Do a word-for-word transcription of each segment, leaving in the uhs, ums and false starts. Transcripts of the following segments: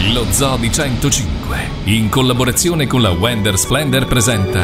Lo Zoo di centocinque, in collaborazione con la Wender Splendor, presenta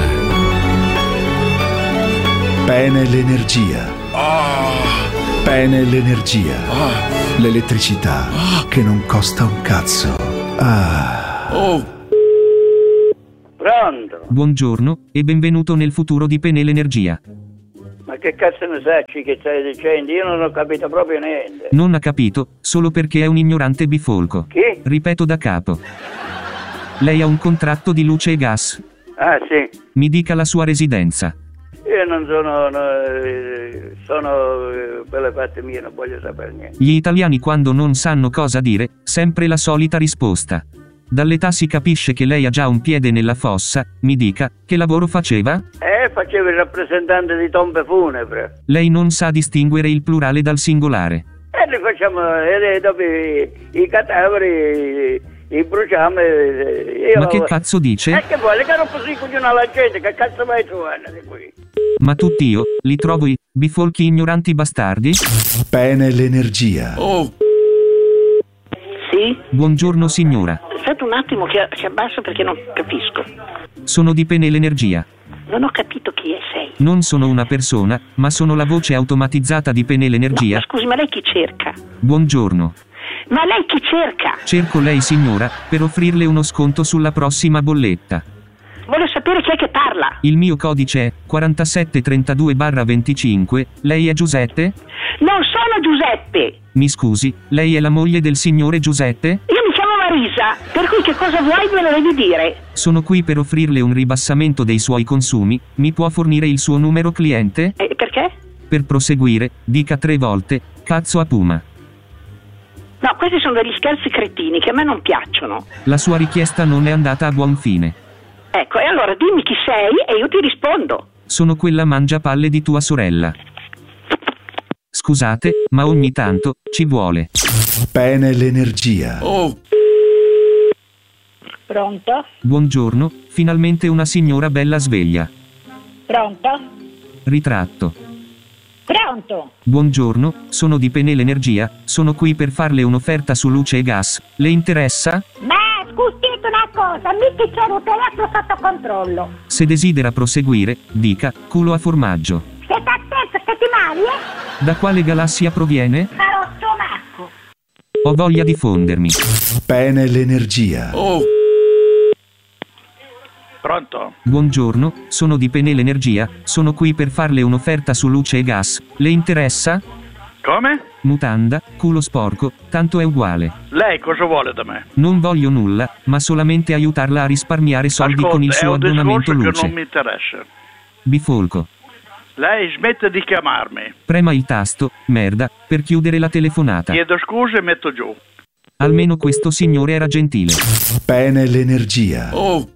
Penel Energia. Oh. Penel Energia. Oh. L'elettricità oh. che non costa un cazzo. Ah. Oh. Pronto? Buongiorno e benvenuto nel futuro di Penel Energia. Ma che cazzo ne sai che stai dicendo? Io non ho capito proprio niente. Non ha capito, solo perché è un ignorante bifolco. Chi? Ripeto da capo. Lei ha un contratto di luce e gas. Ah, sì. Mi dica la sua residenza. Io non sono... No, eh, sono... Eh, per le parti mie non voglio sapere niente. Gli italiani quando non sanno cosa dire, sempre la solita risposta. Dall'età si capisce che lei ha già un piede nella fossa. Mi dica, che lavoro faceva? Eh, facevo il rappresentante di tombe funebre. Lei non sa distinguere il plurale dal singolare. E li facciamo... E dopo i, i cadaveri... I bruciamo e... Io Ma che lo... cazzo dice? E che vuole? Che non posso coglione alla gente, che cazzo vai trovando di qui? Ma tutti io, li trovo i bifolchi ignoranti bastardi? Penel Energia. Oh. Sì? Buongiorno signora. Aspetta un attimo che, che abbasso perché non capisco. Sono di Penel Energia. Non ho capito chi è sei. Non sono una persona, ma sono la voce automatizzata di Penel Energia. No, scusi, ma lei chi cerca? Buongiorno. Ma lei chi cerca? Cerco lei signora, per offrirle uno sconto sulla prossima bolletta. Voglio sapere chi è che parla. Il mio codice è quarantasette trentadue venticinque. Lei è Giuseppe? Non sono Giuseppe. Mi scusi, lei è la moglie del signore Giuseppe? Io mi chiamo Marisa, per cui che cosa vuoi me lo devi dire. Sono qui per offrirle un ribassamento dei suoi consumi. Mi può fornire il suo numero cliente? E perché? Per proseguire, dica tre volte, cazzo a Puma. No, questi sono degli scherzi cretini che a me non piacciono. La sua richiesta non è andata a buon fine. Ecco, e allora dimmi chi sei e io ti rispondo. Sono quella mangiapalle di tua sorella. Scusate, ma ogni tanto ci vuole. Penel Energia. Oh. Pronto? Buongiorno, finalmente una signora bella sveglia. Pronto? Ritratto. Pronto? Buongiorno, sono di Penel Energia, sono qui per farle un'offerta su luce e gas. Le interessa? Ma scusate una cosa, mica c'è un telefono sotto controllo. Se desidera proseguire, dica culo a formaggio. Siete attenti, siete mali, eh? Da quale galassia proviene? Sarò stomaco. Ho voglia di fondermi. Penel Energia. Oh. Pronto? Buongiorno, sono di Penel Energia, sono qui per farle un'offerta su luce e gas. Le interessa? Come? Mutanda, culo sporco, tanto è uguale. Lei cosa vuole da me? Non voglio nulla, ma solamente aiutarla a risparmiare soldi Ascolta, con il è suo un abbonamento discorso luce. che non mi interessa. Bifolco. Lei smette di chiamarmi. Prema il tasto, merda, per chiudere la telefonata. Chiedo scusa e metto giù. Almeno questo signore era gentile. Penel Energia. Oh.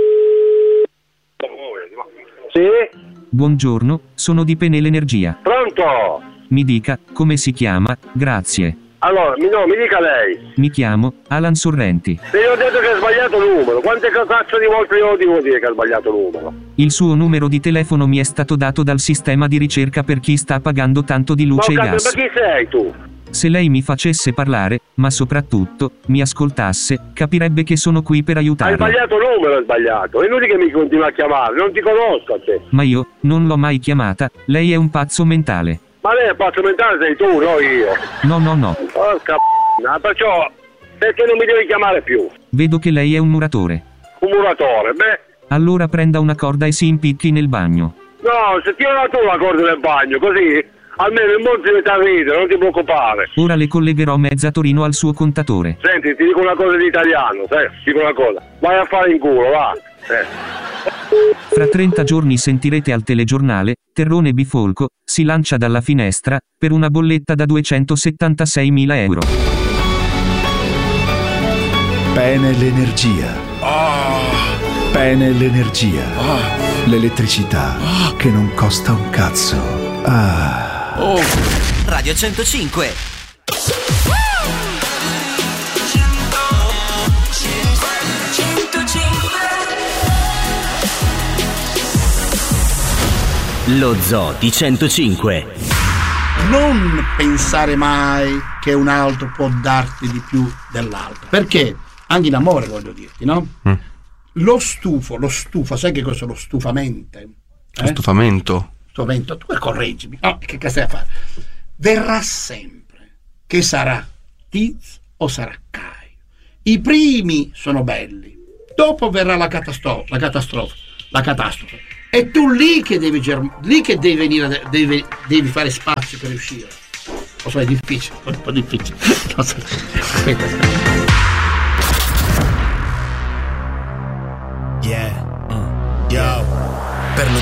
Sì? Buongiorno, sono di Penel Energia. Pronto? Mi dica, come si chiama? Grazie. Allora, mi, no, mi dica lei. Mi chiamo Alan Sorrenti. Se io ho detto che ha sbagliato il numero, quante cazzo di volte io devo dire che ha sbagliato il numero? Il suo numero di telefono mi è stato dato dal sistema di ricerca per chi sta pagando tanto di luce ma, e gas. Ma chi sei tu? Se lei mi facesse parlare, ma soprattutto, mi ascoltasse, capirebbe che sono qui per Hai aiutarla. sbagliato il numero, hai sbagliato. È inutile che mi continui a chiamare, non ti conosco a te. Ma io, non l'ho mai chiamata, lei è un pazzo mentale. Ma lei è pazzo mentale, sei tu, no io. No, no, no. Porca p***a, perciò, perché non mi devi chiamare più? Vedo che lei è un muratore. Un muratore, beh. Allora prenda una corda e si impicchi nel bagno. No, se tira tu la corda nel bagno, così almeno il mondo si mette a ridere, non ti preoccupare. Ora le collegherò mezza Torino al suo contatore. Senti, ti dico una cosa di italiano, sai? Ti dico una cosa. Vai a fare in culo, va. Eh. Fra trenta giorni sentirete al telegiornale, Terrone bifolco, si lancia dalla finestra, per una bolletta da duecentosettantaseimila euro. Penel Energia. Oh. Penel Energia. Oh. L'elettricità oh. che non costa un cazzo. Ah. Oh. Radio centocinque. Lo Zoo di centocinque. Non pensare mai che un altro può darti di più dell'altro, perché anche in amore voglio dirti, no? Mm. Lo stufo, lo stufo, sai che cos'è lo stufamento? Eh? Lo stufamento? Stufamento, tu correggimi, no, che cazzo stai a fare? Verrà sempre, che sarà Tiz o sarà Caio. I primi sono belli, dopo verrà la catastrofe, la catastrofe, la catastrofe. E tu lì che devi germ- lì che devi venire, devi, devi fare spazio per uscire. Lo so, è difficile, è un po' difficile. No, aspetta, aspetta. Yeah, uh, yo, per